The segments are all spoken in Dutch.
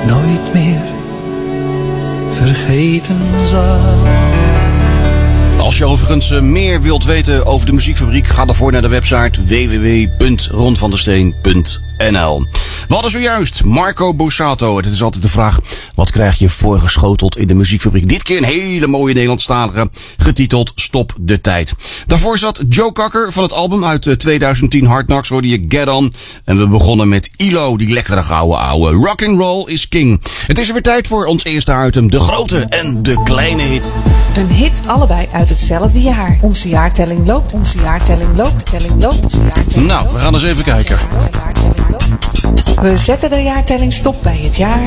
nooit meer vergeten zal. Als je overigens meer wilt weten over de Muziekfabriek, ga daarvoor naar de website www.rondvandesteen.nl. We hadden zojuist Marco Borsato. Het is altijd de vraag, wat krijg je voorgeschoteld in de Muziekfabriek? Dit keer een hele mooie Nederlandstalige, getiteld Stop de Tijd. Daarvoor zat Joe Cocker van het album uit 2010 Hard Knocks, hoorde je Get On. En we begonnen met ILO, die lekkere gouden ouwe. Rock'n'roll is king. Het is er weer tijd voor ons eerste item, de grote en de kleine hit. Een hit allebei uit hetzelfde jaar. Onze jaartelling loopt, onze jaartelling loopt, de telling loopt, onze jaartelling Nou, we gaan eens even kijken. We zetten de jaartelling stop bij het jaar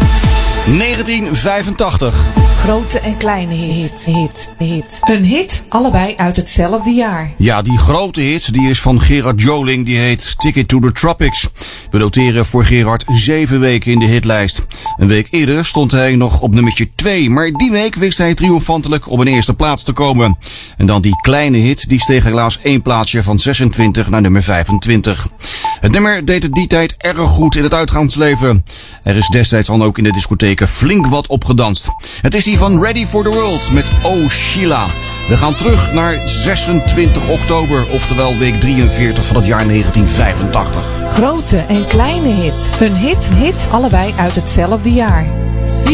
1985. grote en kleine hit. Een hit allebei uit hetzelfde jaar. Ja, die grote hit die is van Gerard Joling. Die heet Ticket to the Tropics. We noteren voor Gerard 7 weken in de hitlijst. Een week eerder stond hij nog op nummertje 2. Maar die week wist hij triomfantelijk op een eerste plaats te komen. En dan die kleine hit, die steeg helaas 1 plaatsje van 26 naar nummer 25. Het nummer deed het die tijd erg goed in het uitgaansleven. Er is destijds dan ook in de discotheken flink wat opgedanst. Het is die van Ready for the World met Oh Sheila. We gaan terug naar 26 oktober, oftewel week 43 van het jaar 1985. Grote en kleine hit. Een hit allebei uit hetzelfde jaar.